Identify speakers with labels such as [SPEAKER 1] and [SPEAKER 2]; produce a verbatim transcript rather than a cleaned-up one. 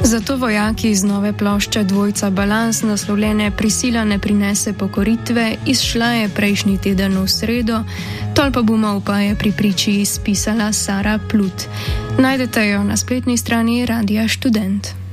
[SPEAKER 1] Zato vojaki iz nove plošče dvojca Balans naslovljene Prisila ne prinese pokoritve izšla je prejšnji teden v sredo, Tolpa Bumov pa je pri priči izpisala Sara Plut. Najdete jo na spletni strani Radia Študent.